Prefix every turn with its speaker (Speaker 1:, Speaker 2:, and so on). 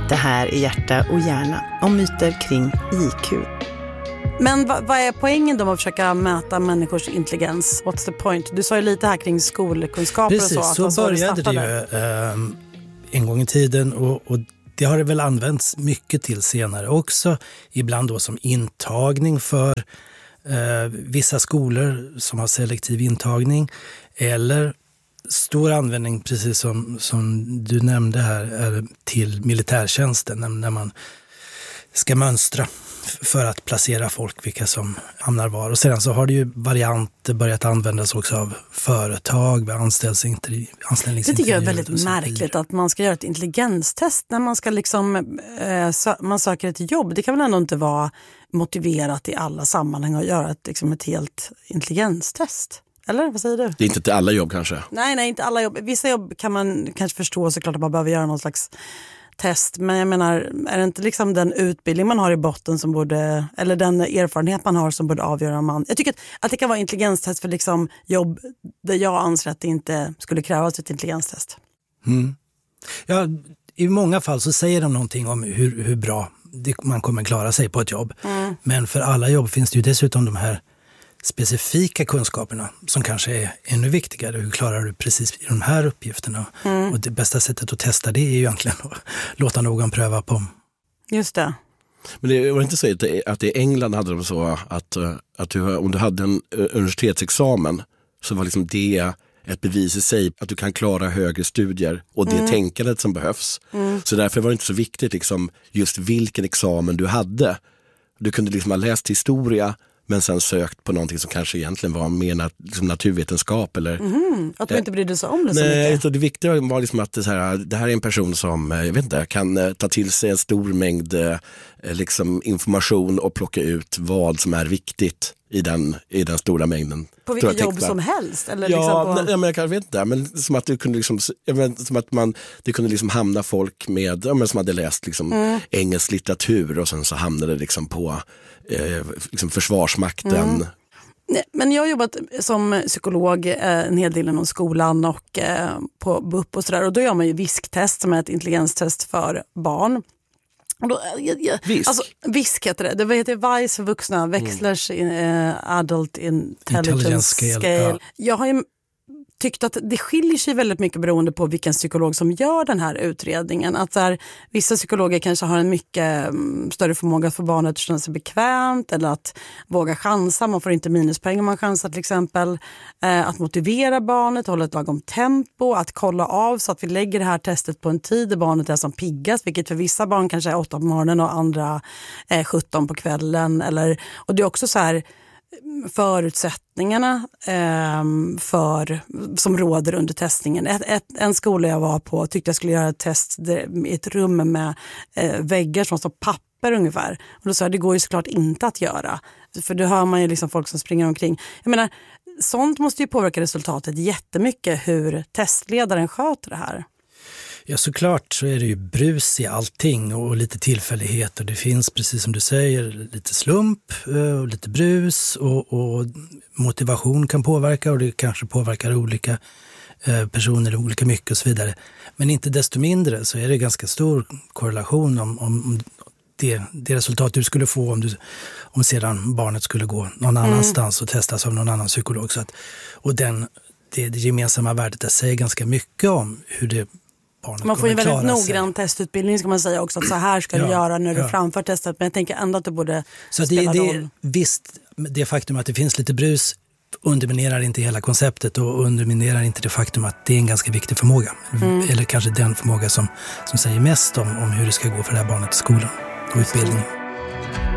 Speaker 1: Det här är Hjärta och hjärna om myter kring IQ.
Speaker 2: Men vad är poängen då med att försöka mäta människors intelligens? What's the point? Du sa ju lite här kring skolkunskaper.
Speaker 1: Precis,
Speaker 2: och så.
Speaker 1: Så började det ju en gång i tiden och det har det väl använts mycket till senare också. Ibland då som intagning för vissa skolor som har selektiv intagning. Eller stor användning, precis som du nämnde här, till militärtjänsten när man ska mönstra för att placera folk, vilka som hamnar var. Och sedan så har det ju varianter börjat användas också av företag, anställningsintervjuer.
Speaker 2: Det tycker jag är väldigt märkligt att man ska göra ett intelligenstest när man ska man söker ett jobb. Det kan väl ändå inte vara motiverat i alla sammanhang att göra ett helt intelligenstest. Eller vad säger du?
Speaker 3: Det är inte till alla jobb kanske.
Speaker 2: Nej, inte alla jobb. Vissa jobb kan man kanske förstå, såklart att man behöver göra någon slags test. Men jag menar, är det inte den utbildning man har i botten som borde, eller den erfarenhet man har som borde avgöra om man... Jag tycker att det kan vara intelligenstest för jobb där jag anser att det inte skulle krävas ett intelligenstest.
Speaker 1: Mm. Ja, i många fall så säger de någonting om hur bra man kommer klara sig på ett jobb. Mm. Men för alla jobb finns det ju dessutom de här specifika kunskaperna som kanske är ännu viktigare. Hur klarar du precis i de här uppgifterna? Mm. Och det bästa sättet att testa det är ju egentligen att låta någon pröva på.
Speaker 2: Just det.
Speaker 3: Men det var inte så att i England hade de så att om du hade en universitetsexamen så var liksom det ett bevis i sig att du kan klara högre studier och det tänkandet som behövs. Mm. Så därför var det inte så viktigt just vilken examen du hade. Du kunde ha läst historia men sen sökt på någonting som kanske egentligen var mer naturvetenskap. Eller,
Speaker 2: att du inte brydde sig om det så
Speaker 3: nej,
Speaker 2: mycket.
Speaker 3: Så det viktiga var att det här är en person som kan ta till sig en stor mängd information och plocka ut vad som är viktigt i den stora mängden.
Speaker 2: På vilka jobb som helst? Eller
Speaker 3: men jag vet inte. Men som att det kunde det kunde hamna folk med som hade läst engelsk litteratur och sen så hamnade det på försvarsmakten.
Speaker 2: Nej, men jag har jobbat som psykolog en hel del inom skolan och på BUP och sådär. Och då gör man ju VISK-test som är ett intelligenstest för barn. Och då,
Speaker 3: VISK?
Speaker 2: Alltså, VISK heter det. Det heter VICE för vuxna, Wechslers Adult Intelligence Scale.
Speaker 1: Ja.
Speaker 2: Jag har ju tyckt att det skiljer sig väldigt mycket beroende på vilken psykolog som gör den här utredningen. Att vissa psykologer kanske har en mycket större förmåga att få barnet att känna sig bekvämt eller att våga chansa. Man får inte minuspoäng om man chansar till exempel. Att motivera barnet, hålla ett lagom tempo, att kolla av så att vi lägger det här testet på en tid där barnet är som piggast, vilket för vissa barn kanske är 8 på morgonen och andra 17 på kvällen. Och det är också så här förutsättningarna som råder under testningen. En skola jag var på tyckte jag skulle göra ett test i ett rum med väggar som var papper ungefär. Och då sa jag, det går ju såklart inte att göra. För då hör man ju folk som springer omkring. Jag menar, sånt måste ju påverka resultatet jättemycket hur testledaren sköter det här.
Speaker 1: Ja, såklart så är det ju brus i allting och lite tillfällighet och det finns, precis som du säger, lite slump och lite brus och motivation kan påverka och det kanske påverkar olika personer olika mycket och så vidare. Men inte desto mindre så är det ganska stor korrelation om det resultat du skulle få om sedan barnet skulle gå någon annanstans och testas av någon annan psykolog. Det gemensamma värdet säger ganska mycket om hur det
Speaker 2: man får ju väldigt noggrann testutbildning ska man säga också, att så här ska du göra när du framför testet, men jag tänker ändå att det borde spela roll.
Speaker 1: Visst, det faktum att det finns lite brus underminerar inte hela konceptet och underminerar inte det faktum att det är en ganska viktig förmåga. Eller kanske den förmåga som säger mest om hur det ska gå för det här barnet i skolan och utbildningen.